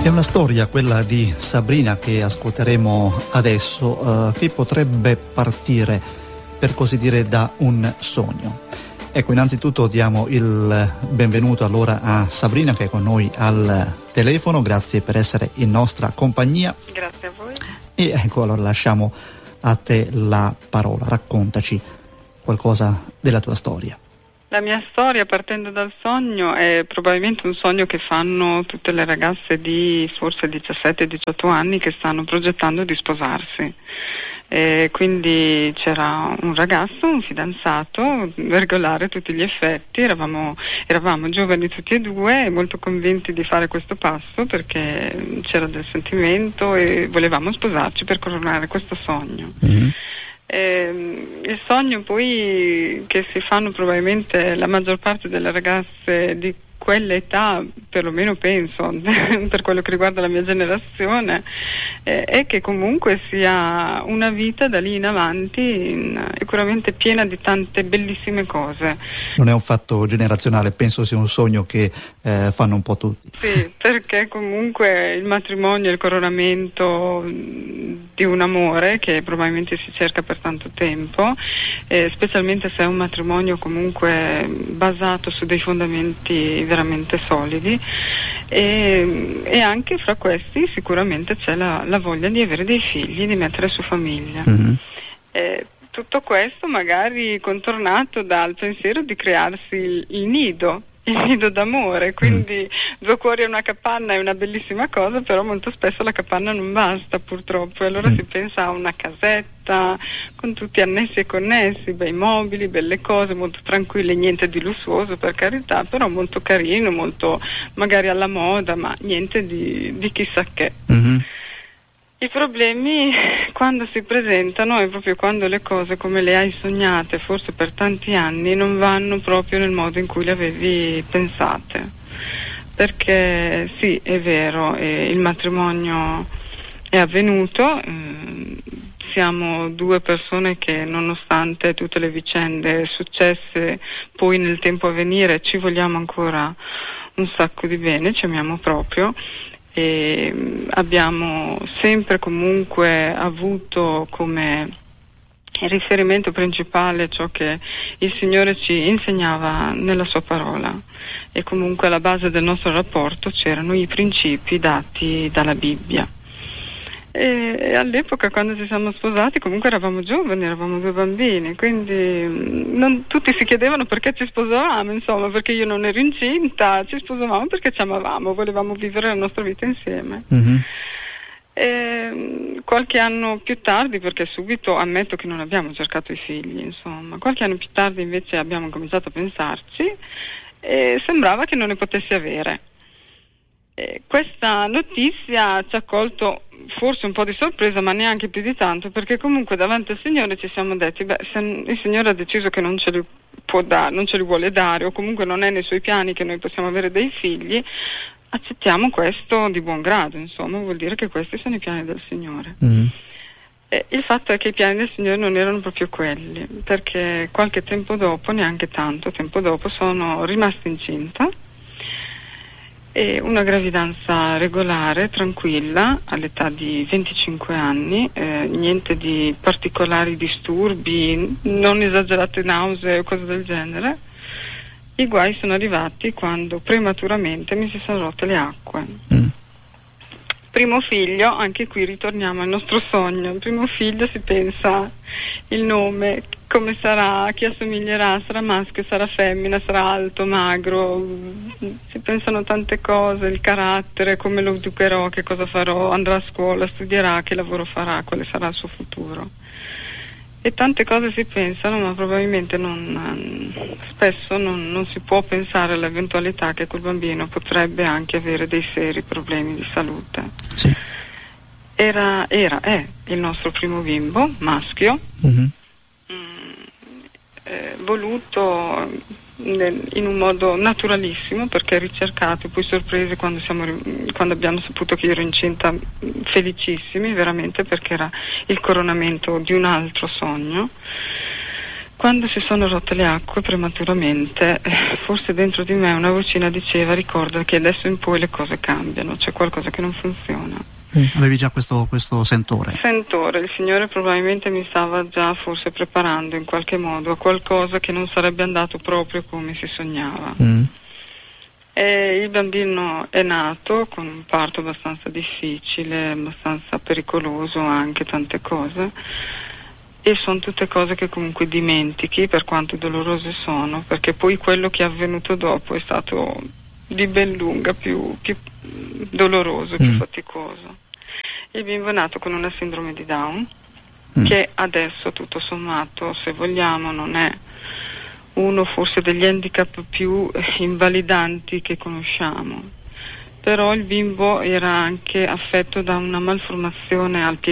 È una storia, quella di Sabrina, che ascolteremo adesso, che potrebbe partire, per così dire, da un sogno. Ecco, innanzitutto diamo il benvenuto allora a Sabrina, che è con noi al telefono. Grazie per essere in nostra compagnia. Grazie a voi. E ecco, allora lasciamo a te la parola. Raccontaci qualcosa della tua storia. La mia storia, partendo dal sogno, è probabilmente un sogno che fanno tutte le ragazze di forse 17-18 anni che stanno progettando di sposarsi. Quindi c'era un ragazzo, un fidanzato, regolare a tutti gli effetti, eravamo giovani tutti e due, molto convinti di fare questo passo perché c'era del sentimento e volevamo sposarci per coronare questo sogno. Mm-hmm. Il sogno poi che si fanno probabilmente la maggior parte delle ragazze di quell'età, perlomeno penso, per quello che riguarda la mia generazione, è che comunque sia una vita da lì in avanti sicuramente piena di tante bellissime cose. Non è un fatto generazionale, penso sia un sogno che fanno un po' tutti. Sì, perché comunque il matrimonio è il coronamento di un amore che probabilmente si cerca per tanto tempo, specialmente se è un matrimonio comunque basato su dei fondamenti veramente solidi, e anche fra questi sicuramente c'è la voglia di avere dei figli, di mettere su famiglia. Mm-hmm. Tutto questo magari contornato dal pensiero di crearsi il nido d'amore, quindi due cuori e una capanna è una bellissima cosa, però molto spesso la capanna non basta purtroppo, e allora si pensa a una casetta con tutti annessi e connessi, bei mobili, belle cose, molto tranquille, niente di lussuoso per carità, però molto carino, molto magari alla moda, ma niente di chissà che. Mm-hmm. I problemi quando si presentano è proprio quando le cose come le hai sognate, forse per tanti anni, non vanno proprio nel modo in cui le avevi pensate. Perché sì, è vero, il matrimonio è avvenuto, siamo due persone che nonostante tutte le vicende successe poi nel tempo a venire ci vogliamo ancora un sacco di bene, ci amiamo proprio. E abbiamo sempre comunque avuto come riferimento principale ciò che il Signore ci insegnava nella sua parola, e comunque alla base del nostro rapporto c'erano i principi dati dalla Bibbia. E all'epoca, quando ci siamo sposati, comunque eravamo giovani, eravamo due bambini, quindi non tutti si chiedevano perché ci sposavamo, insomma, perché io non ero incinta, ci sposavamo perché ci amavamo, volevamo vivere la nostra vita insieme. Mm-hmm. E qualche anno più tardi, perché subito ammetto che non abbiamo cercato i figli, insomma, qualche anno più tardi invece abbiamo cominciato a pensarci e sembrava che non ne potessi avere. Questa notizia ci ha colto forse un po' di sorpresa, ma neanche più di tanto, perché comunque davanti al Signore ci siamo detti, se il Signore ha deciso che non ce li può dare, non ce li vuole dare, o comunque non è nei suoi piani che noi possiamo avere dei figli, accettiamo questo di buon grado, insomma, vuol dire che questi sono i piani del Signore. Mm. Il fatto è che i piani del Signore non erano proprio quelli, perché qualche tempo dopo, neanche tanto tempo dopo, sono rimasta incinta. E una gravidanza regolare, tranquilla, all'età di 25 anni, niente di particolari disturbi, non esagerate nausee o cose del genere. I guai sono arrivati quando prematuramente mi si sono rotte le acque. Primo figlio, anche qui ritorniamo al nostro sogno. Primo figlio, si pensa il nome, come sarà, chi assomiglierà, sarà maschio, sarà femmina, sarà alto, magro, si pensano tante cose, il carattere, come lo educherò, che cosa farò, andrà a scuola, studierà, che lavoro farà, quale sarà il suo futuro. E tante cose si pensano, ma probabilmente spesso non si può pensare all'eventualità che quel bambino potrebbe anche avere dei seri problemi di salute. Sì. È il nostro primo bimbo, maschio, mm-hmm. Voluto in un modo naturalissimo, perché ricercato, poi sorpresi quando abbiamo saputo che io ero incinta, felicissimi veramente, perché era il coronamento di un altro sogno. Quando si sono rotte le acque prematuramente, forse dentro di me una vocina diceva: ricorda che adesso in poi le cose cambiano, c'è qualcosa che non funziona. Avevi già questo sentore? Sentore, il Signore probabilmente mi stava già forse preparando in qualche modo a qualcosa che non sarebbe andato proprio come si sognava. E il bambino è nato con un parto abbastanza difficile, abbastanza pericoloso anche, tante cose. E sono tutte cose che comunque dimentichi, per quanto dolorose sono, perché poi quello che è avvenuto dopo è stato di ben lunga più doloroso, più faticoso. Il bimbo è nato con una sindrome di Down, che adesso tutto sommato, se vogliamo, non è uno forse degli handicap più invalidanti che conosciamo. Però il bimbo era anche affetto da una malformazione al piede